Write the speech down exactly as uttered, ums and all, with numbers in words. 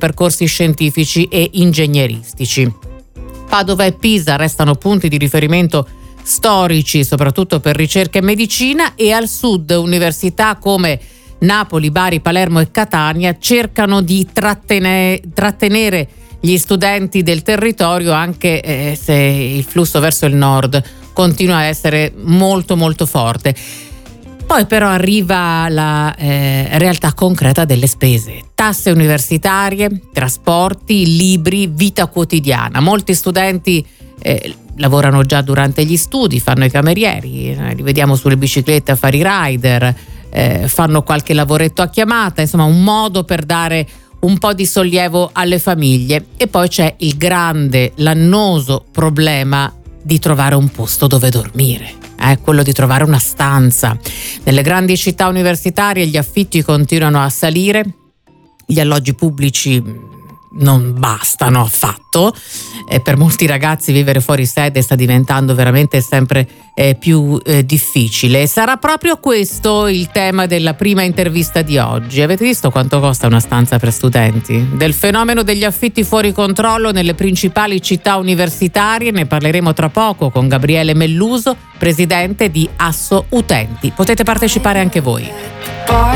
percorsi scientifici e ingegneristici. Padova e Pisa restano punti di riferimento storici, soprattutto per ricerca e medicina, e al sud università come Napoli, Bari, Palermo e Catania cercano di trattene, trattenere gli studenti del territorio, anche eh, se il flusso verso il nord continua a essere molto molto forte. Poi però arriva la eh, realtà concreta delle spese: tasse universitarie, trasporti, libri, vita quotidiana. Molti studenti eh, lavorano già durante gli studi, fanno i camerieri, eh, li vediamo sulle biciclette a fare i rider, eh, fanno qualche lavoretto a chiamata, insomma un modo per dare un po' di sollievo alle famiglie. E poi c'è il grande, l'annoso problema di trovare un posto dove dormire, eh, quello di trovare una stanza. Nelle grandi città universitarie gli affitti continuano a salire, gli alloggi pubblici non bastano affatto, e per molti ragazzi vivere fuori sede sta diventando veramente sempre eh, più eh, difficile. Sarà proprio questo il tema della prima intervista di oggi. Avete visto quanto costa una stanza per studenti? Del fenomeno degli affitti fuori controllo nelle principali città universitarie ne parleremo tra poco con Gabriele Melluso, presidente di Asso Utenti. Potete partecipare anche voi.